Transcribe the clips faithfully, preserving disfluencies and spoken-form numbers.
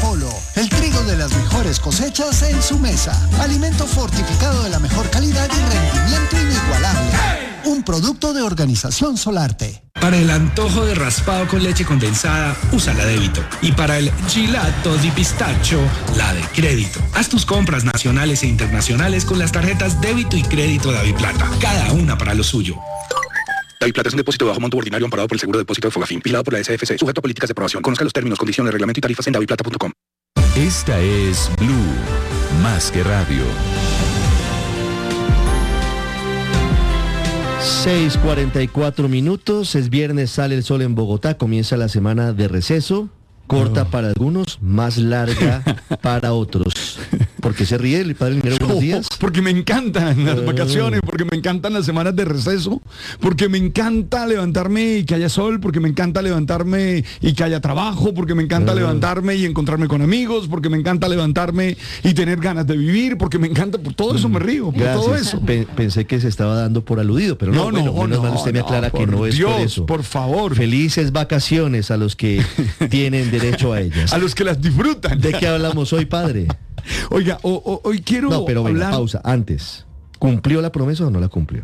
Olo, el trigo de las mejores cosechas en su mesa. Alimento fortificado de la mejor calidad y rendimiento inigualable. Un producto de Organización Solarte. Para el antojo de raspado con leche condensada, usa la débito. Y para el gelato di pistacho, la de crédito. Haz tus compras nacionales e internacionales con las tarjetas débito y crédito de Daviplata. Cada una para lo suyo. Daviplata es un depósito de bajo monto ordinario amparado por el Seguro de Depósito de Fogafín, vigilado por la S F C, sujeto a políticas de aprobación. Conozca los términos, condiciones, reglamento y tarifas en daviplata punto com. Esta es Blue, más que radio. seis cuarenta y cuatro minutos, es viernes, sale el sol en Bogotá, comienza la semana de receso, corta oh. para algunos, más larga para otros. ¿Por qué se ríe el padre Linero? Buenos días. Porque me encantan las vacaciones, porque me encantan las semanas de receso, porque me encanta levantarme y que haya sol, porque me encanta levantarme y que haya trabajo, porque me encanta uh. levantarme y encontrarme con amigos, porque me encanta levantarme y tener ganas de vivir, porque me encanta, por todo eso me río, por Gracias. todo eso. Pe- pensé que se estaba dando por aludido, pero no, no, bueno, no, menos no, mal usted me aclara no, que no es Dios, por eso. por favor. Felices vacaciones a los que tienen derecho a ellas. A los que las disfrutan. ¿De qué hablamos hoy, padre? Oiga, o, o, hoy quiero No, pero venga, hablar... pausa, antes. ¿Cumplió la promesa o no la cumplió?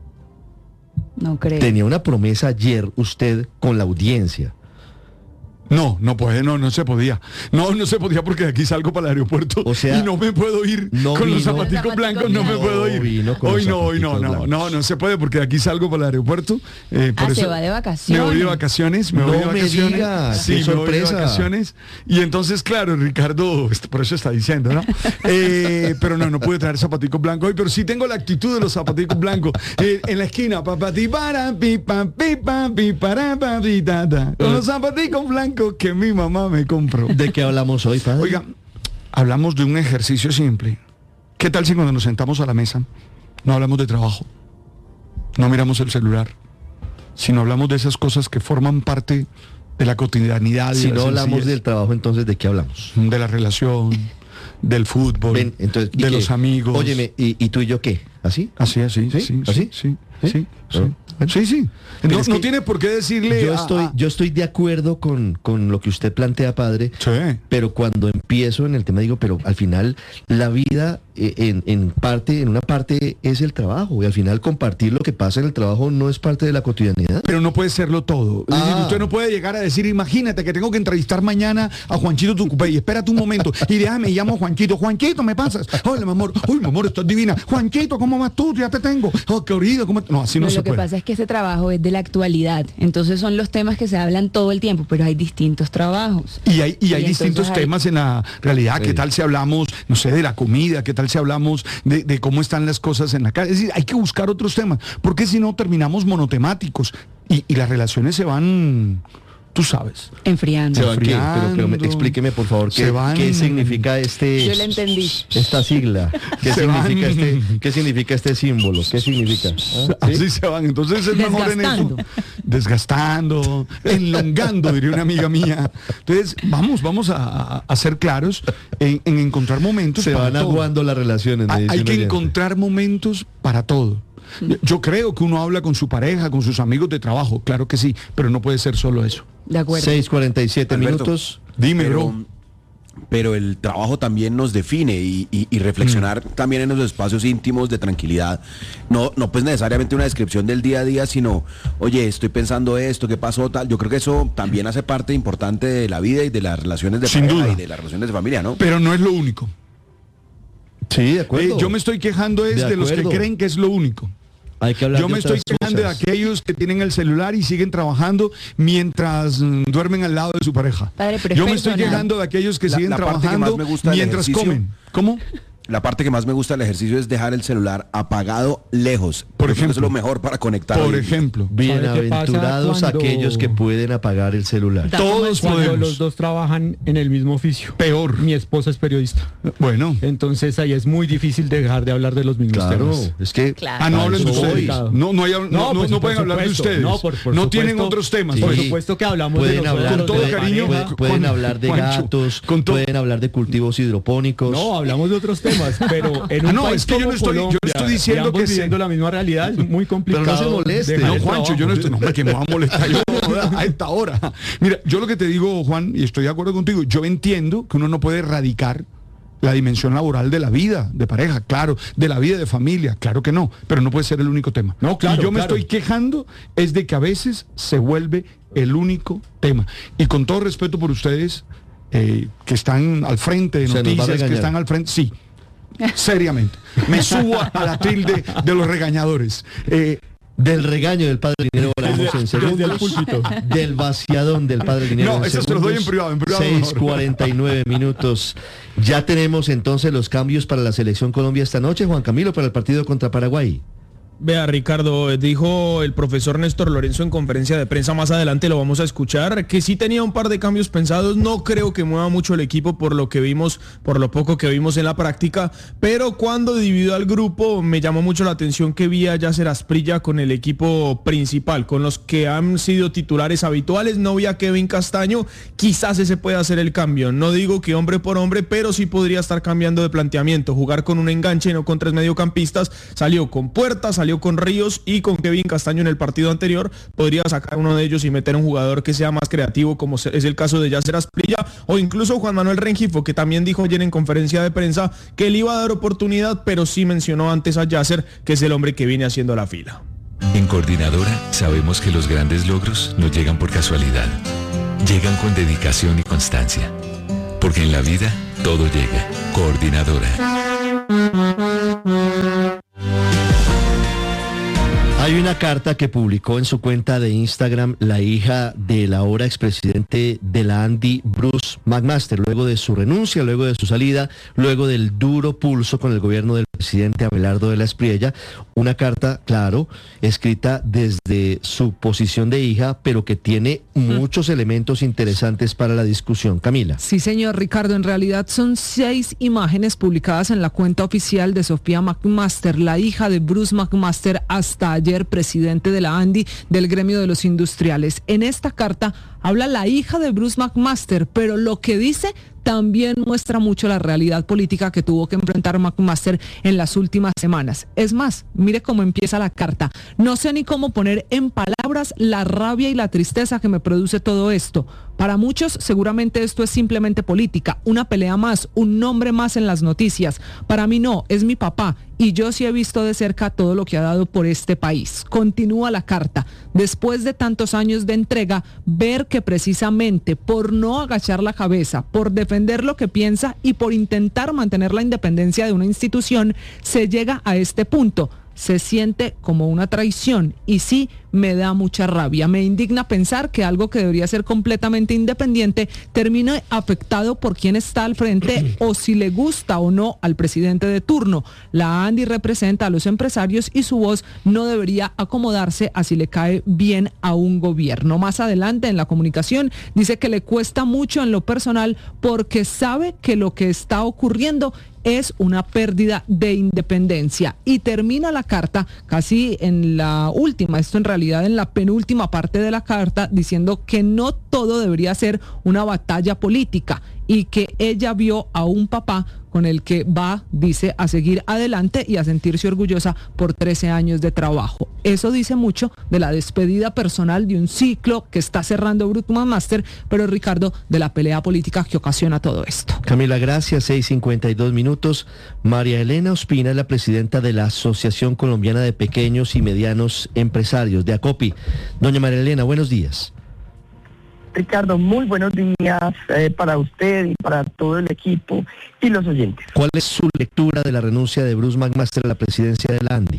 No creo. Tenía una promesa ayer usted con la audiencia. No, no puede, no, no se podía. No, no se podía porque de aquí salgo para el aeropuerto o sea, y no me puedo ir no con vino, los zapaticos blancos, no me puedo ir. Hoy no, hoy no, no, no, no se puede porque de aquí salgo para el aeropuerto. Eh, por ah, eso se va de vacaciones. Me voy de vacaciones, me no voy de vacaciones. Me diga, sí, me voy de vacaciones. Y entonces, claro, Ricardo, por eso está diciendo, ¿no? eh, pero no, no pude traer zapaticos blancos hoy, pero sí tengo la actitud de los zapaticos blancos. Eh, en la esquina, papati para, pipa, pipa, pipara, papitata. Con los zapaticos blancos que mi mamá me compro. ¿De qué hablamos hoy, padre? Oiga, hablamos de un ejercicio simple. ¿Qué tal si cuando nos sentamos a la mesa no hablamos de trabajo? No miramos el celular, sino hablamos de esas cosas que forman parte de la cotidianidad. Si no hablamos del trabajo, entonces ¿de qué hablamos? De la relación, del fútbol, Ven, entonces, de los qué? amigos. Óyeme, ¿y, ¿y tú y yo qué? ¿Así? Así, así, ¿Sí? sí, ¿Así? sí, sí, sí, sí, sí. Bueno. Sí, sí. No, es no que tiene por qué decirle... Yo a, estoy, a... yo estoy de acuerdo con, con lo que usted plantea, padre, sí. pero cuando empiezo en el tema digo, pero al final la vida eh, en, en parte, en una parte es el trabajo, y al final compartir lo que pasa en el trabajo no es parte de la cotidianidad. Pero no puede serlo todo. Ah. Es decir, usted no puede llegar a decir, imagínate que tengo que entrevistar mañana a Juanchito Tucupey, espérate un momento, y déjame, llamo a Juanchito, Juanchito, ¿me pasas? Hola, mi amor, uy, mi amor, estás divina. Juanchito, ¿cómo vas tú? Ya te tengo. Oh, querido, ¿cómo? No, así no, no se lo puede. Lo que pasa es que ese trabajo es de la actualidad, entonces son los temas que se hablan todo el tiempo, pero hay distintos trabajos. Y hay, y hay y distintos hay... temas en la realidad. Sí. ¿Qué tal si hablamos, no sé, de la comida? ¿Qué tal si hablamos de, de cómo están las cosas en la calle? Es decir, hay que buscar otros temas, porque si no terminamos monotemáticos y, y las relaciones se van... Tú sabes. Enfriando. ¿Se van qué? Pero, pero me, explíqueme, por favor, ¿qué, van... ¿qué significa este... Yo le entendí. Esta sigla. ¿Qué, significa, van... este, ¿Qué significa este símbolo? ¿Qué significa? ¿Ah, ¿sí? Así se van. Entonces es mejor en eso. Desgastando, enlongando, diría una amiga mía. Entonces, vamos, vamos a, a ser claros en, en encontrar momentos se para van aguando las relaciones. Hay que oyente. encontrar momentos para todo. Yo creo que uno habla con su pareja, con sus amigos de trabajo, claro que sí, pero no puede ser solo eso. De acuerdo. seis cuarenta y siete Alberto, minutos. Dime, pero, bro. Pero el trabajo también nos define y, y, y reflexionar mm. también en los espacios íntimos de tranquilidad. No, no pues necesariamente una descripción del día a día, sino, oye, estoy pensando esto, ¿qué pasó? Tal. Yo creo que eso también hace parte importante de la vida y de las relaciones de Sin pareja duda. y de las relaciones de familia, ¿no? Pero no es lo único. Sí, de acuerdo. Eh, yo me estoy quejando es de, de los que creen que es lo único. Hay que hablar Yo de me estoy otras quejando cosas. de aquellos que tienen el celular y siguen trabajando mientras mm, duermen al lado de su pareja. Padre, pero Yo es me estoy personal. quejando de aquellos que La- siguen la parte que trabajando más me gusta del mientras ejercicio- comen. ¿Cómo? La parte que más me gusta del ejercicio es dejar el celular apagado lejos. Por Yo creo que ejemplo. eso es lo mejor para conectar. Por hoy. ejemplo. Bienaventurados cuando- aquellos que pueden apagar el celular. Todos Cuando podemos. los dos trabajan en el mismo oficio. Peor. Mi esposa es periodista. Bueno. Entonces ahí es muy difícil dejar de hablar de los mismos Claro, temas. es que... Claro. Ah, no hablen de Eso ustedes. voy. No, no, hay, no, no, pues, no por pueden hablar de supuesto. ustedes. No, por- por no supuesto. tienen otros temas. Sí. Por pues. supuesto que hablamos de Pueden nosotros. hablar, Con todo pueden, cariño, pueden, pueden Juan- hablar de Juancho, gatos, con todo- pueden hablar de cultivos hidropónicos. No, hablamos de otros temas. Pumas, pero en un Ah, no, país es que yo como no estoy- yo Colombia, estoy diciendo y ambos que se- viviendo la misma realidad, es muy complicado. Pero no se moleste. dejar No, el Juancho, yo no trabajo. estoy, no, que me va a molestar yo a esta hora. Mira, yo lo que te digo, Juan, y estoy de acuerdo contigo, yo entiendo que uno no puede erradicar la dimensión laboral de la vida de pareja, claro, de la vida de familia, claro que no, pero no puede ser el único tema. No, claro, y yo me claro. estoy quejando es de que a veces se vuelve el único tema. Y con todo respeto por ustedes, eh, que están al frente de O sea, nos va a noticias, que regañar. están al frente, sí, seriamente. Me subo a la tilde de los regañadores. Eh, Del regaño del padre Linero hablamos en segundos. Del vaciadón del padre Linero. No, en eso se los doy en segundos. privado, en privado seis mejor. cuarenta y nueve minutos. Ya tenemos entonces los cambios para la selección Colombia esta noche, Juan Camilo, para el partido contra Paraguay. Vea, Ricardo, dijo el profesor Néstor Lorenzo en conferencia de prensa, más adelante lo vamos a escuchar, que sí tenía un par de cambios pensados. No creo que mueva mucho el equipo por lo que vimos, por lo poco que vimos en la práctica, pero cuando dividió al grupo me llamó mucho la atención que vi a Yasser Asprilla con el equipo principal, con los que han sido titulares habituales. No vi a Kevin Castaño, quizás ese pueda hacer el cambio. No digo que hombre por hombre, pero sí podría estar cambiando de planteamiento, jugar con un enganche y no con tres mediocampistas. Salió con Puerta, salió con Ríos y con Kevin Castaño en el partido anterior. Podría sacar uno de ellos y meter un jugador que sea más creativo, como es el caso de Yasser Asprilla, o incluso Juan Manuel Rengifo, que también dijo ayer en conferencia de prensa que le iba a dar oportunidad, pero sí mencionó antes a Yasser, que es el hombre que viene haciendo la fila. En Coordinadora sabemos que los grandes logros no llegan por casualidad. Llegan con dedicación y constancia. Porque en la vida todo llega. Coordinadora. Hay una carta que publicó en su cuenta de Instagram la hija del ahora expresidente de la ANDI, Bruce McMaster, luego de su renuncia, luego de su salida, luego del duro pulso con el gobierno del presidente Abelardo de la Espriella. Una carta, claro, escrita desde su posición de hija, pero que tiene muchos elementos interesantes para la discusión. Camila. Sí, señor Ricardo, en realidad son seis imágenes publicadas en la cuenta oficial de Sofía McMaster, la hija de Bruce McMaster, hasta ayer presidente de la ANDI, del gremio de los industriales. En esta carta habla la hija de Bruce McMaster, pero lo que dice también muestra mucho la realidad política que tuvo que enfrentar McMaster en las últimas semanas. Es más, mire cómo empieza la carta. No sé ni cómo poner en palabras la rabia y la tristeza que me produce todo esto. Para muchos, seguramente esto es simplemente política, una pelea más, un nombre más en las noticias. Para mí no, es mi papá y yo sí he visto de cerca todo lo que ha dado por este país. Continúa la carta. Después de tantos años de entrega, ver que precisamente por no agachar la cabeza, por defender lo que piensa y por intentar mantener la independencia de una institución, se llega a este punto. Se siente como una traición y sí, me da mucha rabia. Me indigna pensar que algo que debería ser completamente independiente termine afectado por quien está al frente o si le gusta o no al presidente de turno. La ANDI representa a los empresarios y su voz no debería acomodarse a si le cae bien a un gobierno. Más adelante en la comunicación dice que le cuesta mucho en lo personal porque sabe que lo que está ocurriendo es una pérdida de independencia. Y termina la carta casi en la última, esto en realidad en la penúltima parte de la carta, diciendo que no todo debería ser una batalla política y que ella vio a un papá con el que va, dice, a seguir adelante y a sentirse orgullosa por trece años de trabajo. Eso dice mucho de la despedida personal de un ciclo que está cerrando Bruce McMaster, pero Ricardo, de la pelea política que ocasiona todo esto. Camila, gracias. seis cincuenta y dos minutos. María Elena Ospina es la presidenta de la Asociación Colombiana de Pequeños y Medianos Empresarios, de ACOPI. Doña María Elena, buenos días. Ricardo, muy buenos días eh, para usted y para todo el equipo y los oyentes. ¿Cuál es su lectura de la renuncia de Bruce McMaster a la presidencia de la ANDI?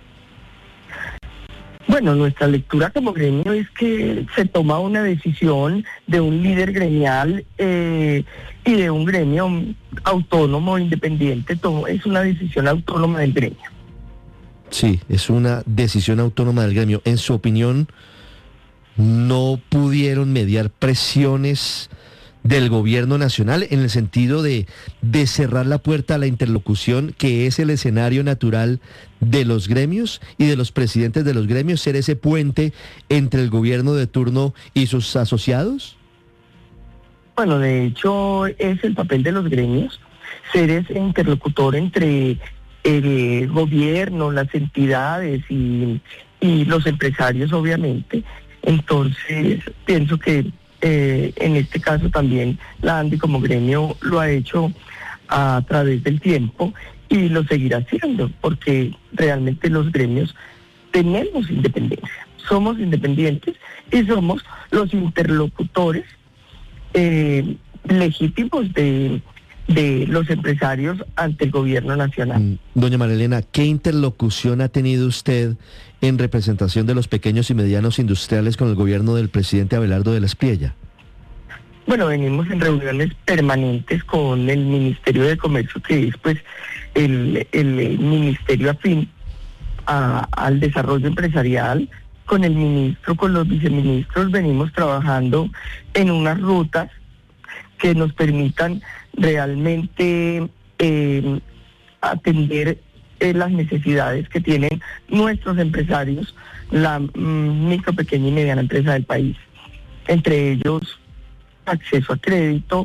Bueno, nuestra lectura como gremio es que se toma una decisión de un líder gremial eh, y de un gremio autónomo, independiente. Todo, es una decisión autónoma del gremio. Sí, es una decisión autónoma del gremio. En su opinión, ¿no pudieron mediar presiones del gobierno nacional en el sentido de, de cerrar la puerta a la interlocución, que es el escenario natural de los gremios y de los presidentes de los gremios, ser ese puente entre el gobierno de turno y sus asociados? Bueno, de hecho es el papel de los gremios, ser ese interlocutor entre el gobierno, las entidades y, y los empresarios, obviamente. Entonces, pienso que eh, en este caso también la ANDI como gremio lo ha hecho a través del tiempo y lo seguirá haciendo, porque realmente los gremios tenemos independencia, somos independientes y somos los interlocutores eh, legítimos de, de los empresarios ante el gobierno nacional. Doña María Elena, ¿qué interlocución ha tenido usted en representación de los pequeños y medianos industriales con el gobierno del presidente Abelardo de la Espriella? Bueno, venimos en reuniones permanentes con el Ministerio de Comercio, que es pues el, el, el ministerio afín a, al desarrollo empresarial, con el ministro, con los viceministros, venimos trabajando en unas rutas que nos permitan realmente eh, atender eh, las necesidades que tienen nuestros empresarios, la mm, micro, pequeña y mediana empresa del país. Entre ellos, acceso a crédito,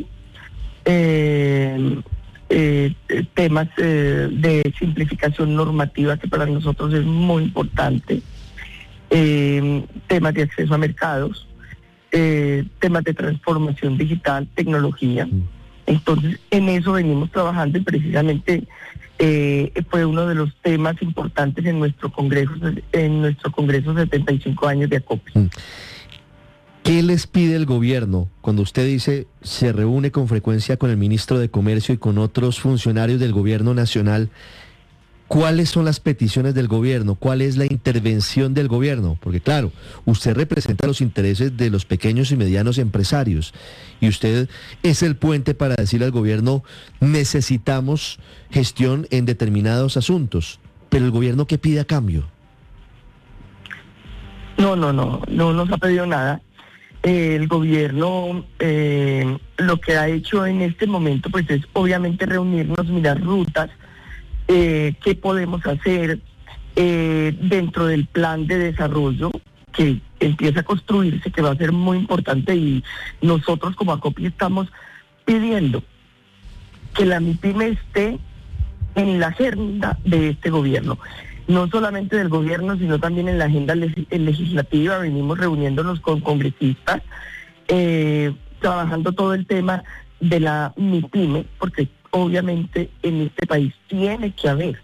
eh, eh, temas eh, de simplificación normativa que para nosotros es muy importante, eh, temas de acceso a mercados, eh, temas de transformación digital, tecnología. Entonces, en eso venimos trabajando y precisamente eh, fue uno de los temas importantes en nuestro congreso, en nuestro congreso setenta y cinco años de ACOPI. ¿Qué les pide el gobierno cuando usted dice se reúne con frecuencia con el ministro de Comercio y con otros funcionarios del gobierno nacional? ¿Cuáles son las peticiones del gobierno? ¿Cuál es la intervención del gobierno? Porque claro, usted representa los intereses de los pequeños y medianos empresarios y usted es el puente para decirle al gobierno necesitamos gestión en determinados asuntos. Pero el gobierno, ¿qué pide a cambio? No, no, no, no nos ha pedido nada. Eh, el gobierno eh, lo que ha hecho en este momento pues es obviamente reunirnos, mirar rutas, eh, qué podemos hacer eh, dentro del plan de desarrollo que empieza a construirse, que va a ser muy importante, y nosotros como ACOPI estamos pidiendo que la MIPYME esté en la agenda de este gobierno. No solamente del gobierno, sino también en la agenda leg- legislativa. Venimos reuniéndonos con congresistas, eh, trabajando todo el tema de la MIPYME, porque obviamente en este país tiene que haber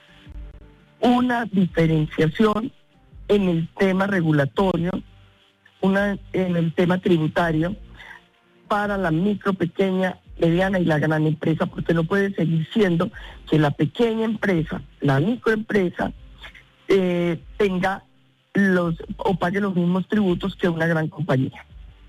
una diferenciación en el tema regulatorio, una en el tema tributario para la micro, pequeña, mediana y la gran empresa, porque no puede seguir siendo que la pequeña empresa, la microempresa, eh, tenga los o pague los mismos tributos que una gran compañía.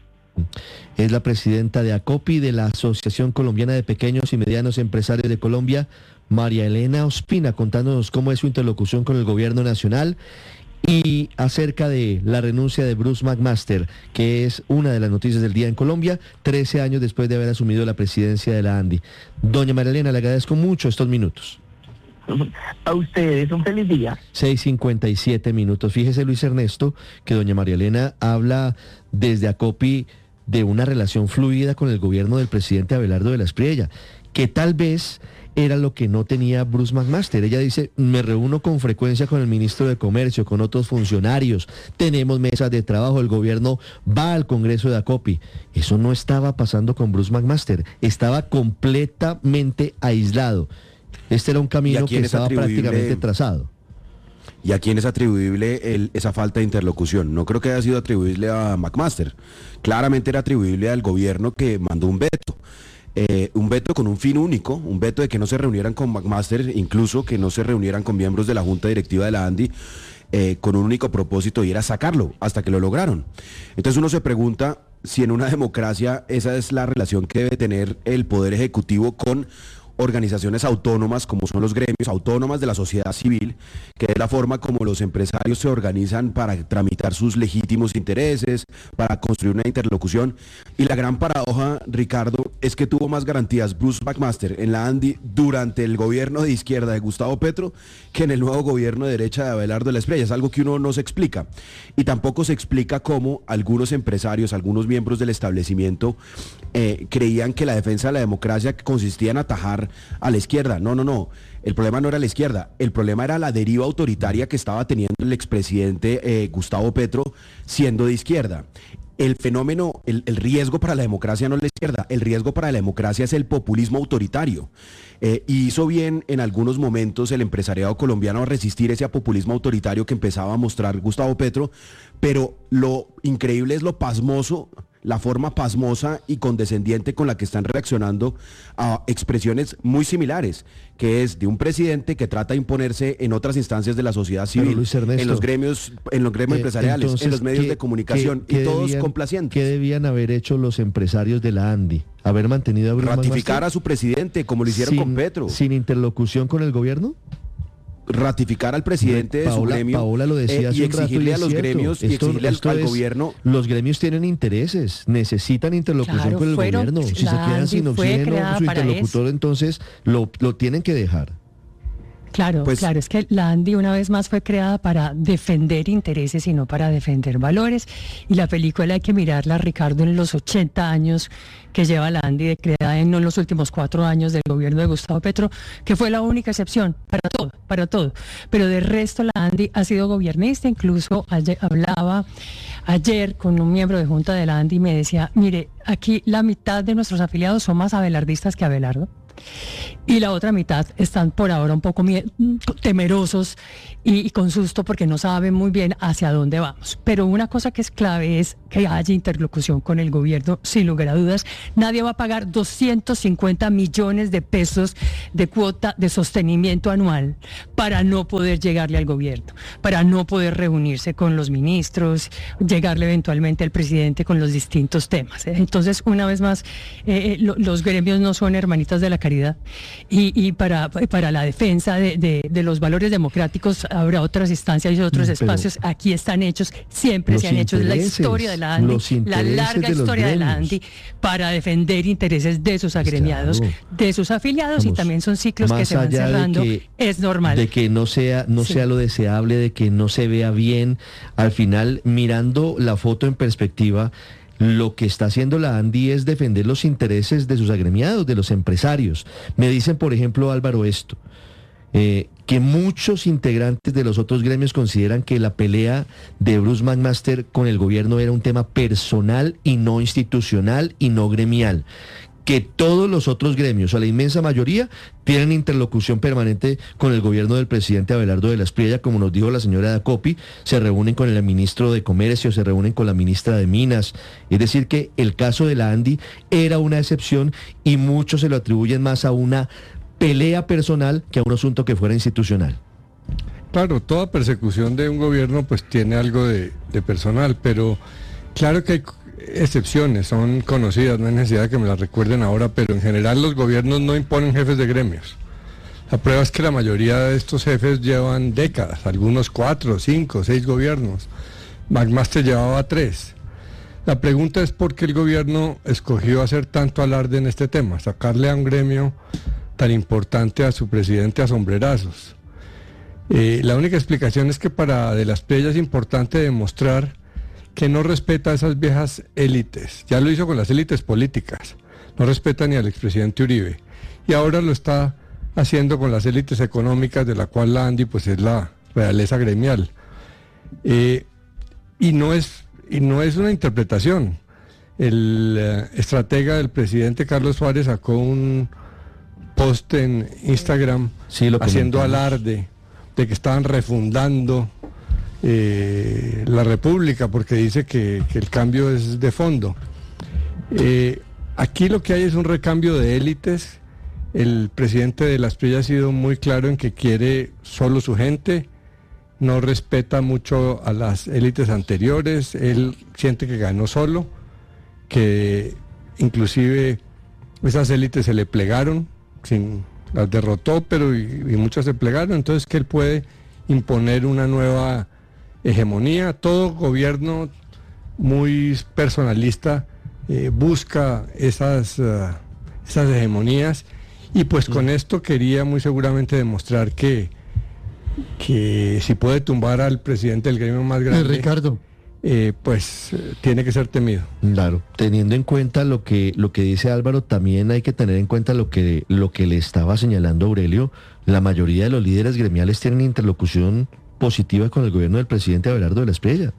Es la presidenta de ACOPI, de la Asociación Colombiana de Pequeños y Medianos Empresarios de Colombia, María Elena Ospina, contándonos cómo es su interlocución con el gobierno nacional y acerca de la renuncia de Bruce McMaster, que es una de las noticias del día en Colombia, trece años después de haber asumido la presidencia de la ANDI. Doña María Elena, le agradezco mucho estos minutos. A ustedes, un feliz día. seis cincuenta y siete minutos. Fíjese, Luis Ernesto, que doña María Elena habla desde ACOPI de una relación fluida con el gobierno del presidente Abelardo de la Espriella, que tal vez era lo que no tenía Bruce McMaster. Ella dice, me reúno con frecuencia con el ministro de Comercio, con otros funcionarios, tenemos mesas de trabajo, el gobierno va al Congreso de ACOPI. Eso no estaba pasando con Bruce McMaster, estaba completamente aislado. Este era un camino que estaba prácticamente trazado. ¿Y a quién es atribuible el, esa falta de interlocución? No creo que haya sido atribuible a McMaster. Claramente era atribuible al gobierno que mandó un veto. Eh, un veto con un fin único, un veto de que no se reunieran con McMaster, incluso que no se reunieran con miembros de la Junta Directiva de la ANDI, eh, con un único propósito, y era sacarlo, hasta que lo lograron. Entonces uno se pregunta si en una democracia esa es la relación que debe tener el Poder Ejecutivo con organizaciones autónomas, como son los gremios autónomas de la sociedad civil, que es la forma como los empresarios se organizan para tramitar sus legítimos intereses, para construir una interlocución. Y la gran paradoja, Ricardo, es que tuvo más garantías Bruce McMaster en la ANDI durante el gobierno de izquierda de Gustavo Petro que en el nuevo gobierno de derecha de Abelardo de la Espriella. Es algo que uno no se explica. Y tampoco se explica cómo algunos empresarios, algunos miembros del establecimiento eh, creían que la defensa de la democracia consistía en atajar a la izquierda. No, no, no. El problema no era la izquierda, el problema era la deriva autoritaria que estaba teniendo el expresidente eh, Gustavo Petro siendo de izquierda. El fenómeno, el, el riesgo para la democracia no es la izquierda, el riesgo para la democracia es el populismo autoritario. Eh, y hizo bien en algunos momentos el empresariado colombiano a resistir ese populismo autoritario que empezaba a mostrar Gustavo Petro, pero lo increíble es lo pasmoso, la forma pasmosa y condescendiente con la que están reaccionando a expresiones muy similares, que es de un presidente que trata de imponerse en otras instancias de la sociedad civil, Ernesto, en los gremios, en los gremios eh, empresariales, entonces, en los medios ¿qué, de comunicación, qué, qué y todos debían, complacientes. ¿Qué debían haber hecho los empresarios de la ANDI? ¿Haber mantenido a Bruce Ratificar McMaster a su presidente, como lo hicieron sin, con Petro. ¿Sin interlocución con el gobierno? Ratificar al presidente de Paola, su gremio Paola lo decía eh, hace y un rato, exigirle y a es los cierto. gremios y Esto- exigirle al, esto al es- gobierno. Los gremios tienen intereses, necesitan interlocución Claro, con el fueron- gobierno. Si se la quedan ANDI sin fue oxígeno, creada su para interlocutor eso. entonces lo, lo tienen que dejar. Claro, Pues- claro, es que la ANDI una vez más fue creada para defender intereses y no para defender valores. Y la película hay que mirarla, Ricardo, en los ochenta años que lleva la ANDI, de creada en no en los últimos cuatro años del gobierno de Gustavo Petro, que fue la única excepción para todo, para todo. Pero de resto la ANDI ha sido gobernista. Incluso ayer, hablaba ayer con un miembro de junta de la ANDI y me decía, mire, aquí la mitad de nuestros afiliados son más abelardistas que Abelardo. Y la otra mitad están por ahora un poco mie- temerosos y, y con susto porque no saben muy bien hacia dónde vamos. Pero una cosa que es clave es que haya interlocución con el gobierno, sin lugar a dudas. Nadie va a pagar doscientos cincuenta millones de pesos de cuota de sostenimiento anual para no poder llegarle al gobierno, para no poder reunirse con los ministros, llegarle eventualmente al presidente con los distintos temas. Entonces, una vez más, eh, lo- los gremios no son hermanitas de la caridad. Y, y para, para la defensa de, de- de los valores democráticos habrá otras instancias y otros Mm, pero espacios. Aquí están hechos, siempre los se han hecho. Es la intereses, historia de la ANDI, los la intereses larga de los historia de la gremios. ANDI para defender intereses de sus agremiados, claro. de sus afiliados, y Vamos, también son ciclos que más se van allá de cerrando. que- Es normal. De que no sea, no Sí. sea lo deseable, de que no se vea bien. Al final, mirando la foto en perspectiva, lo que está haciendo la ANDI es defender los intereses de sus agremiados, de los empresarios. Me dicen, por ejemplo, Álvaro, esto, eh, que muchos integrantes de los otros gremios consideran que la pelea de Bruce McMaster con el gobierno era un tema personal y no institucional y no gremial. Que todos los otros gremios, o la inmensa mayoría, tienen interlocución permanente con el gobierno del presidente Abelardo de la Espriella, como nos dijo la señora Dacopi, se reúnen con el ministro de Comercio, se reúnen con la ministra de Minas. Es decir, que el caso de la ANDI era una excepción y muchos se lo atribuyen más a una pelea personal que a un asunto que fuera institucional. Claro, toda persecución de un gobierno pues tiene algo de, de personal, pero claro que hay excepciones, son conocidas, no hay necesidad de que me las recuerden ahora, pero en general los gobiernos no imponen jefes de gremios. La prueba es que la mayoría de estos jefes llevan décadas, algunos cuatro, cinco, seis gobiernos. McMaster llevaba tres. La pregunta es por qué el gobierno escogió hacer tanto alarde en este tema, sacarle a un gremio tan importante a su presidente a sombrerazos. Eh, la única explicación es que para De la Espriella es importante demostrar que no respeta a esas viejas élites. Ya lo hizo con las élites políticas. No respeta ni al expresidente Uribe. Y ahora lo está haciendo con las élites económicas, de la cual la ANDI pues es la realeza gremial. Eh, y, no es, y no es una interpretación. El eh, estratega del presidente Carlos Suárez sacó un post en Instagram Sí, lo haciendo comentamos. alarde de que estaban refundando eh, la República, porque dice que, que el cambio es de fondo. Eh, aquí lo que hay es un recambio de élites. El presidente de la Espriella ha sido muy claro en que quiere solo su gente, no respeta mucho a las élites anteriores, él siente que ganó solo, que inclusive esas élites se le plegaron sin las derrotó, pero y, y muchas se plegaron, entonces que él puede imponer una nueva hegemonía. Todo gobierno muy personalista eh, busca esas, uh, esas hegemonías, y pues con esto quería muy seguramente demostrar que, que si puede tumbar al presidente del gremio más grande, Ricardo, eh, pues eh, tiene que ser temido. Claro, teniendo en cuenta lo que lo que dice Álvaro, también hay que tener en cuenta lo que lo que le estaba señalando Aurelio. La mayoría de los líderes gremiales tienen interlocución positiva con el gobierno del presidente Abelardo de la Espriella.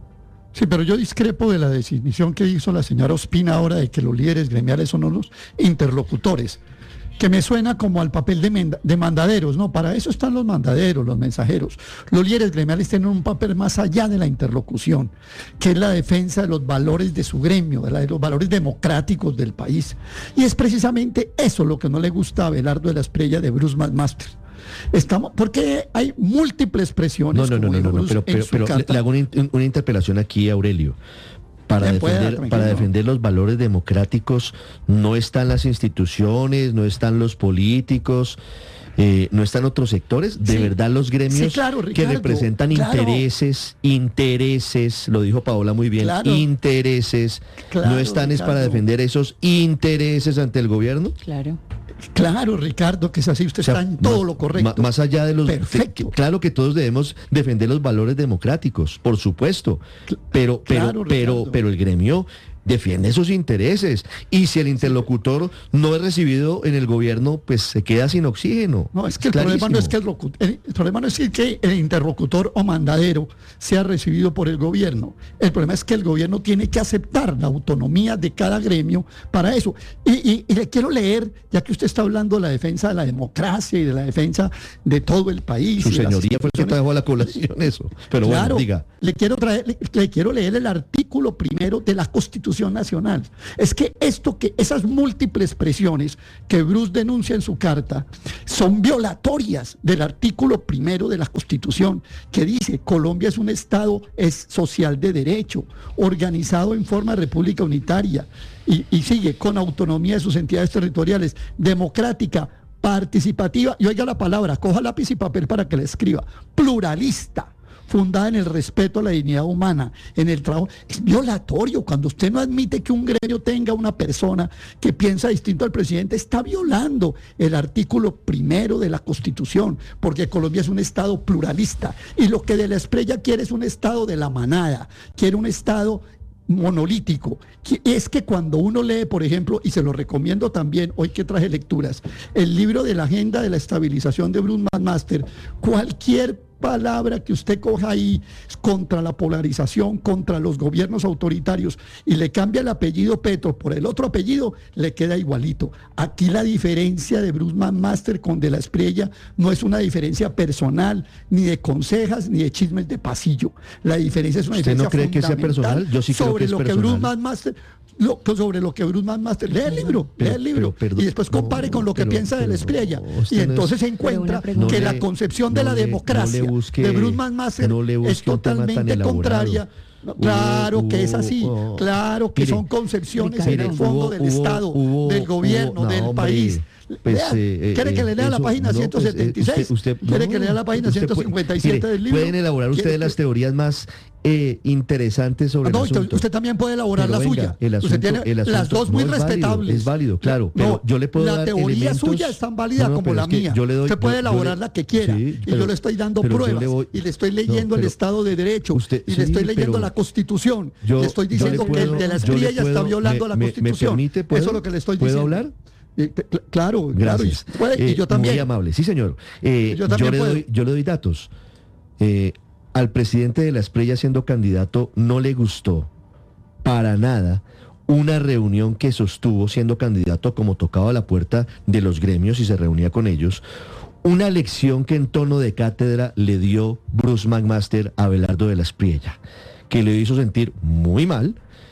Sí, pero yo discrepo de la definición que hizo la señora Ospina ahora de que los líderes gremiales son unos interlocutores, que me suena como al papel de, menda, de mandaderos, ¿no? Para eso están los mandaderos, los mensajeros. Los líderes gremiales tienen un papel más allá de la interlocución, que es la defensa de los valores de su gremio, de, la, de los valores democráticos del país. Y es precisamente eso lo que no le gusta a Abelardo de la Espriella de Bruce McMaster. Estamos, porque hay múltiples presiones. No, no, no, no, no, no, pero, pero, pero le, le hago una, una interpelación aquí a Aurelio. Para defender, para defender los valores democráticos no están las instituciones, no están los políticos, eh, no están otros sectores. De sí, verdad los gremios sí, claro, Ricardo, que representan claro. intereses, intereses, lo dijo Paola muy bien, claro. intereses, claro, no están Ricardo. Es para defender esos intereses ante el gobierno. Claro. Claro, Ricardo, que es así, usted o sea, está en todo más, lo correcto. Más, más allá de los... Perfecto. De, claro que todos debemos defender los valores democráticos, por supuesto, pero, claro, pero, pero, pero el gremio defiende sus intereses, y si el interlocutor no es recibido en el gobierno, pues se queda sin oxígeno. No, es que el problema no es que el, el, el problema no es que el interlocutor o mandadero sea recibido por el gobierno. El problema es que el gobierno tiene que aceptar la autonomía de cada gremio para eso. Y, y, y le quiero leer, ya que usted está hablando de la defensa de la democracia y de la defensa de todo el país. Su señoría por eso trajo a la colación eso. Pero claro, bueno, diga. Le quiero traer, le, le quiero leer el artículo primero de la Constitución Nacional. Es que esto que esas múltiples presiones que Bruce denuncia en su carta son violatorias del artículo primero de la Constitución, que dice: Colombia es un estado es social de derecho, organizado en forma de república unitaria, y, y sigue con autonomía de sus entidades territoriales, democrática, participativa, y oiga la palabra, coja lápiz y papel para que la escriba, pluralista, fundada en el respeto a la dignidad humana, en el trabajo. Es violatorio. Cuando usted no admite que un gremio tenga una persona que piensa distinto al presidente, está violando el artículo primero de la Constitución, porque Colombia es un estado pluralista, y lo que de la Espriella quiere es un estado de la manada, quiere un estado monolítico. Es que cuando uno lee, por ejemplo, y se lo recomiendo también, hoy que traje lecturas, el libro de la Agenda de la Estabilización de Bruce McMaster, cualquier palabra que usted coja ahí contra la polarización, contra los gobiernos autoritarios, y le cambia el apellido Petro por el otro apellido, le queda igualito. Aquí la diferencia de Bruce McMaster con de la Espriella no es una diferencia personal, ni de consejas, ni de chismes de pasillo. La diferencia es una ¿Usted diferencia no cree que sea personal? Yo sí creo sobre que es lo personal. que Bruce McMaster Lo, sobre lo que Bruce McMaster, lea el libro, pero, lea el libro, pero, perdón, y después compare no, con lo que pero, piensa de la Espriella, no, y entonces no se encuentra que no la le, concepción de no la le, democracia no busque, de Bruce McMaster no es totalmente contraria. No, claro hubo, que es así, hubo, claro que mire, son concepciones mire, en el fondo hubo, del hubo, Estado, hubo, del gobierno, hubo, no, del hombre, país. Pues, Lea, eh, ¿quiere que le lea eso, la página no, ciento setenta y seis? Pues, usted, usted, ¿Quiere no, que lea la página usted ciento cincuenta y siete puede, del libro? Pueden elaborar ustedes las teorías más eh, interesantes sobre no, el asunto. Usted también puede elaborar pero la venga, suya. El asunto, usted tiene el asunto, las dos muy no, es respetables. Válido, es válido, claro. No, pero yo le puedo la dar teoría elementos, suya es tan válida no, no, como la mía. Yo le doy, usted puede yo, elaborar yo le, la que quiera. Sí, y pero, yo le estoy dando pruebas. Le voy, y le estoy leyendo no, el Estado de Derecho. Usted, y le estoy sí, leyendo la Constitución. Yo, le estoy diciendo puedo, que el de la Espriella ya está violando me, la Constitución. Me permite, ¿puedo, Eso es lo que le estoy ¿puedo diciendo. hablar? Eh, claro, gracias. Claro, y, puede, eh, y yo también. Muy amable, sí señor. Eh, yo, también yo, le puedo. doy, yo le doy datos. Eh, al presidente de la Espriella siendo candidato no le gustó para nada una reunión que sostuvo siendo candidato, como tocaba la puerta de los gremios y se reunía con ellos, una lección que en tono de cátedra le dio Bruce McMaster a Abelardo de la Espriella, que le hizo sentir muy mal,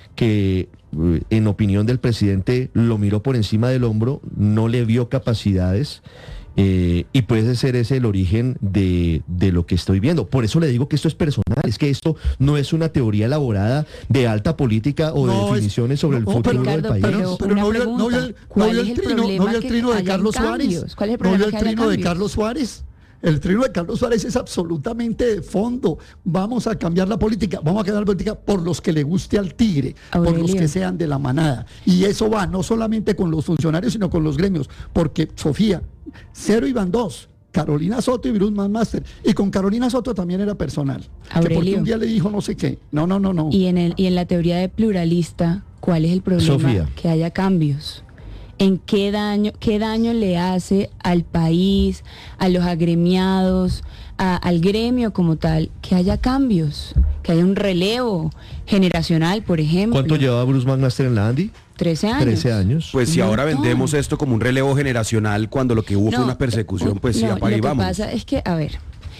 que en opinión del presidente lo miró por encima del hombro, no le vio capacidades Eh, y puede ser ese el origen de, de lo que estoy viendo. Por eso le digo que esto es personal, es que esto no es una teoría elaborada de alta política o No, de es- definiciones sobre el no, futuro pero- del pero- país. pero- pero una no vio- pregunta, no vio el- no ¿cuál vio es el el trino- no problema vio el que trino de hayan Carlos Suárez. cambios? ¿Cuál es el ¿No problema vio el que haya trino de cambios? Carlos Suárez? El trino de Carlos Suárez es absolutamente de fondo. Vamos a cambiar la política, vamos a cambiar la política por los que le guste al tigre, por los Aurelio. que sean de la manada. Y eso va no solamente con los funcionarios, sino con los gremios. Porque, Sofía, cero iban dos. Carolina Soto y Bruce McMaster. Y con Carolina Soto también era personal. Que porque Aurelio. un día le dijo no sé qué. No, no, no, no. Y en, el, y en la teoría de pluralista, ¿cuál es el problema? Sofía. Que haya cambios. ¿En qué daño, qué daño le hace al país, a los agremiados, a- al gremio como tal, que haya cambios, que haya un relevo generacional, por ejemplo? ¿Cuánto llevaba Bruce McMaster en la Andy? trece años. trece años. Pues si Un ahora montón. vendemos esto como un relevo generacional, cuando lo que hubo fue No, una persecución, pues sí, no, apague y lo que vamos. pasa es que, a ver,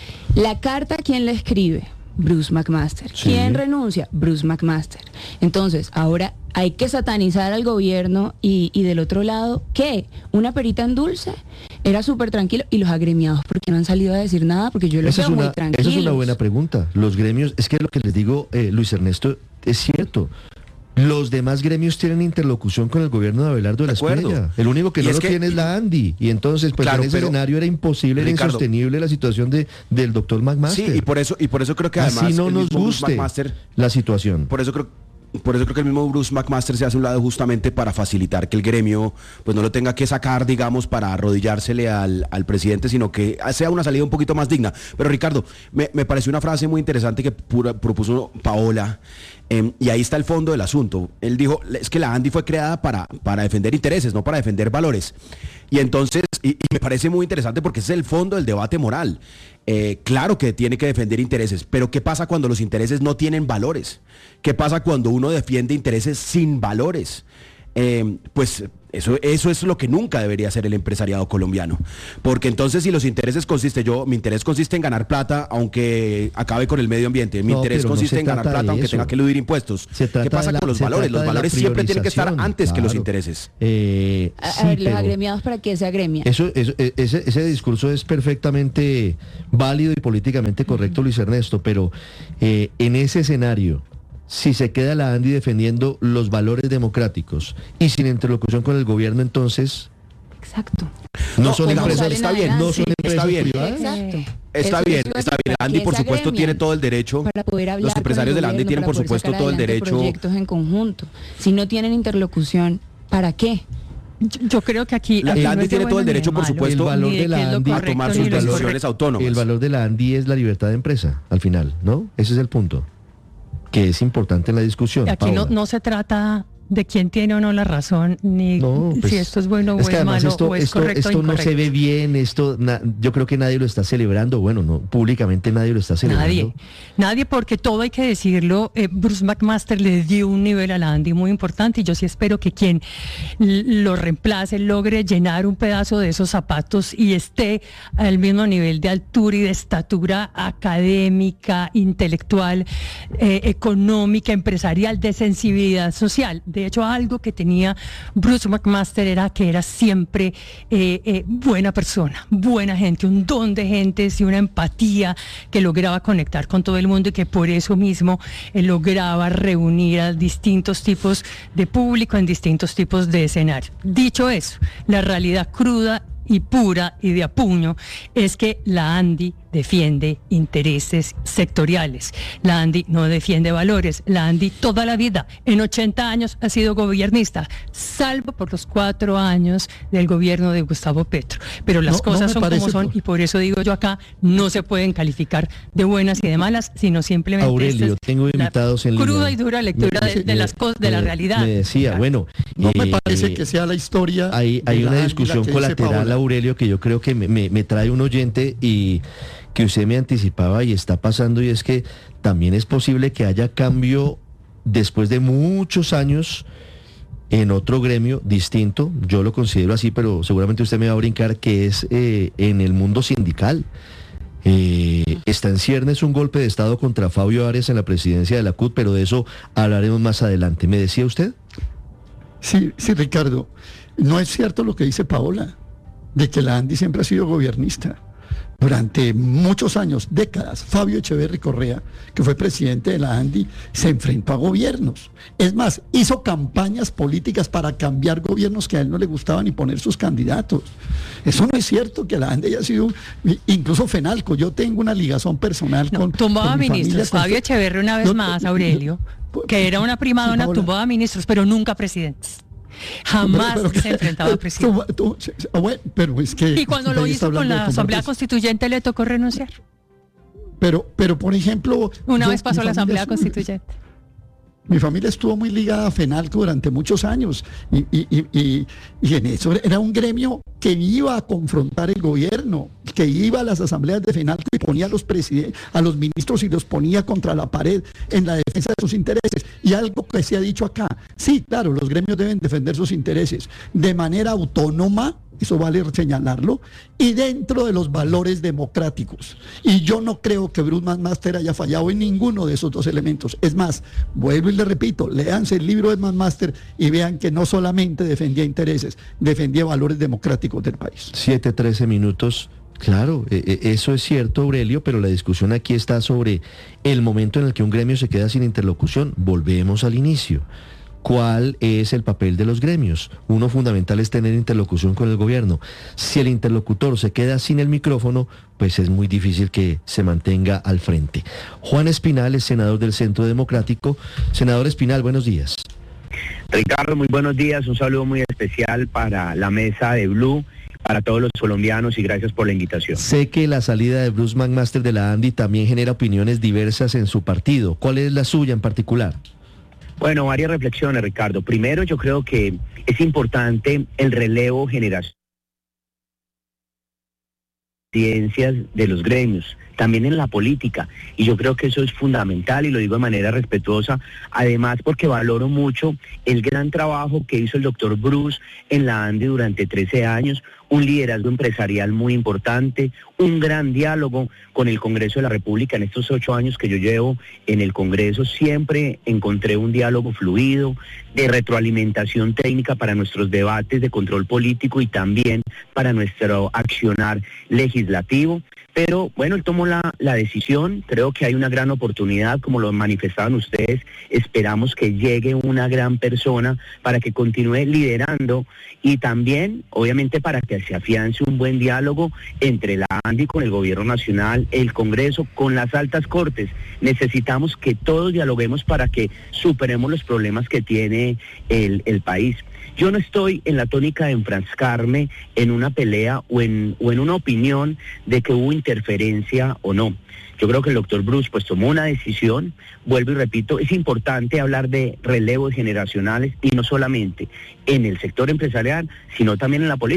la carta, ¿quién la escribe? Bruce McMaster. Sí. ¿Quién renuncia? Bruce McMaster. Entonces, ahora hay que satanizar al gobierno y, y del otro lado, ¿qué? ¿Una perita en dulce? Era súper tranquilo. ¿Y los agremiados por qué no han salido a decir nada? Porque yo los Esa es, veo una, muy tranquilos. esa es una buena pregunta. Los gremios, es que lo que les digo, eh, Luis Ernesto, es cierto. Los demás gremios tienen interlocución con el gobierno de Abelardo de la De acuerdo. Espriella. El único que Y no es lo que- tiene es la Andy. Y entonces, pues Claro, en ese pero- escenario era imposible, era Ricardo, insostenible la situación de, del doctor McMaster. Sí, y por eso, y por eso creo que además Así no el nos mismo Bruce guste McMaster- la situación. Por eso creo por eso creo que el mismo Bruce McMaster se hace a un lado justamente para facilitar que el gremio pues no lo tenga que sacar, digamos, para arrodillársele al, al presidente, sino que sea una salida un poquito más digna. Pero Ricardo, me, me pareció una frase muy interesante que pura- propuso Paola, eh, y ahí está el fondo del asunto. Él dijo, es que la Andy fue creada para, para defender intereses, no para defender valores. Y entonces, y, y me parece muy interesante porque ese es el fondo del debate moral. Eh, claro que tiene que defender intereses, pero ¿qué pasa cuando los intereses no tienen valores? ¿Qué pasa cuando uno defiende intereses sin valores? Eh, pues eso, eso es lo que nunca debería hacer el empresariado colombiano. Porque entonces si los intereses consisten, yo, mi interés consiste en ganar plata aunque acabe con el medio ambiente, mi No, interés pero no consiste se en ganar trata de plata aunque eso. tenga que eludir impuestos. Se trata ¿Qué pasa de la- con los se valores? trata Los de la valores siempre tienen que estar priorización, antes que los claro. intereses. Eh, A, a sí, ver, los pero- agremiados, ¿para qué se agremian? Eso, eso- e- ese, ese discurso es perfectamente válido y políticamente correcto, Luis Ernesto, pero eh, en ese escenario, si se queda la Andy defendiendo los valores democráticos y sin interlocución con el gobierno, entonces Exacto. no, No, son digamos, empresas, está bien, no son sí, empresas está bien. privadas. Exacto. Está Eso bien, es lo está que- bien. ¿para Andy, qué por se supuesto, agremian? tiene todo el derecho. Para poder hablar Los con el empresarios de la Andy gobierno, tienen, para por poder supuesto, sacar todo el adelante derecho. proyectos en conjunto. Si no tienen interlocución, ¿para qué? Yo, yo creo que aquí... La- aquí la no Andy es de tiene todo el bueno ni derecho, de por malo, supuesto, El valor ni de qué la es lo Andy a correcto tomar ni sus lo decisiones incorrecto. autónomas. El valor de la Andy es la libertad de empresa, al final, ¿no? Ese es el punto, que es importante en la discusión. Aquí no, Paola. no se trata de quién tiene o no la razón, ni No, pues, si esto es bueno o es es, que además malo esto, o es esto, correcto o esto no incorrecto. se ve bien, esto na- yo creo que nadie lo está celebrando, bueno, no, públicamente nadie lo está celebrando. Nadie, nadie, porque todo hay que decirlo. eh, Bruce McMaster le dio un nivel a la Andy muy importante y yo sí espero que quien l- lo reemplace logre llenar un pedazo de esos zapatos y esté al mismo nivel de altura y de estatura académica, intelectual, eh, económica, empresarial, de sensibilidad social. De hecho, algo que tenía Bruce McMaster era que era siempre eh, eh, buena persona, buena gente, un don de gentes y una empatía que lograba conectar con todo el mundo y que por eso mismo eh, lograba reunir a distintos tipos de público en distintos tipos de escenarios. Dicho eso, la realidad cruda y pura y de a puño es que la Andy defiende intereses sectoriales. La Andy no defiende valores. La Andy toda la vida, en ochenta años, ha sido gobernista, salvo por los cuatro años del gobierno de Gustavo Petro. Pero las No, no cosas me son como parece son por- y por eso digo yo acá, no se pueden calificar de buenas y de malas, sino simplemente Aurelio, esta es tengo la invitados en cruda línea. y dura lectura Me- de, de me- las cosas, de la me- realidad. Me decía, bueno, No me eh, parece eh, que sea la historia. Hay, de hay la una Andy la discusión que dice colateral, Paola. Aurelio, que yo creo que me, me- me trae un oyente y que usted me anticipaba y está pasando, y es que también es posible que haya cambio después de muchos años en otro gremio distinto, yo lo considero así, pero seguramente usted me va a brincar, que es eh, en el mundo sindical. Eh, está en ciernes un golpe de Estado contra Fabio Arias en la presidencia de la C U T, pero de eso hablaremos más adelante. ¿Me decía usted? Sí, sí, Ricardo. No es cierto lo que dice Paola. de que la ANDI siempre ha sido gobernista. Durante muchos años, décadas, Fabio Echeverry Correa, que fue presidente de la ANDI, se enfrentó a gobiernos. Es más, hizo campañas políticas para cambiar gobiernos que a él no le gustaban y poner sus candidatos. Eso no es cierto, que la ANDI haya sido, incluso Fenalco, yo tengo una ligazón personal no, con... Tumbaba con mi ministros, familia, Fabio con... Echeverry una vez no, más, no, Aurelio, no, que era una prima donna, tumbaba ministros, pero nunca presidentes. Jamás pero, pero, se enfrentaba a presidente. Tú, tú, bueno, pero es que... Y cuando lo hizo con la Asamblea Constituyente le tocó renunciar. Pero, pero por ejemplo... Una yo, vez pasó la Asamblea es, Constituyente. Mi familia estuvo muy ligada a Fenalco durante muchos años y, y, y, y, y en eso era un gremio que iba a confrontar el gobierno, que iba a las asambleas de Fenalco y ponía a los presidentes, a los ministros y los ponía contra la pared en la defensa de sus intereses. Y algo que se ha dicho acá, sí, claro, los gremios deben defender sus intereses de manera autónoma, eso vale señalarlo, y dentro de los valores democráticos. Y yo no creo que Bruce McMaster haya fallado en ninguno de esos dos elementos. Es más, vuelvo y le repito, léanse el libro de McMaster y vean que no solamente defendía intereses, defendía valores democráticos del país. siete, trece minutos. Claro, eh, eso es cierto, Aurelio, pero la discusión aquí está sobre el momento en el que un gremio se queda sin interlocución. Volvemos al inicio. ¿Cuál es el papel de los gremios? Uno fundamental es tener interlocución con el gobierno. Si el interlocutor se queda sin el micrófono, pues es muy difícil que se mantenga al frente. Juan Espinal es senador del Centro Democrático. Senador Espinal, buenos días. Ricardo, muy buenos días. Un saludo muy especial para la mesa de Blue, para todos los colombianos y gracias por la invitación. Sé que la salida de Bruce McMaster de la ANDI también genera opiniones diversas en su partido. ¿Cuál es la suya en particular? Bueno, varias reflexiones, Ricardo. Primero, yo creo que es importante el relevo generacional de los gremios, también en la política, y yo creo que eso es fundamental y lo digo de manera respetuosa, además porque valoro mucho el gran trabajo que hizo el doctor Bruce en la ANDI durante trece años, un liderazgo empresarial muy importante, un gran diálogo con el Congreso de la República. En estos ocho años que yo llevo en el Congreso siempre encontré un diálogo fluido, de retroalimentación técnica para nuestros debates de control político y también para nuestro accionar legislativo. Pero bueno, él tomó la, la decisión, creo que hay una gran oportunidad, como lo manifestaban ustedes, esperamos que llegue una gran persona para que continúe liderando y también, obviamente, para que se afiance un buen diálogo entre la ANDI con el gobierno nacional, el Congreso, con las altas cortes. Necesitamos que todos dialoguemos para que superemos los problemas que tiene el, el país. Yo no estoy en la tónica de enfrascarme en una pelea o en, o en una opinión de que hubo interferencia o no. Yo creo que el doctor Bruce pues tomó una decisión, vuelvo y repito, es importante hablar de relevos generacionales y no solamente en el sector empresarial, sino también en la política.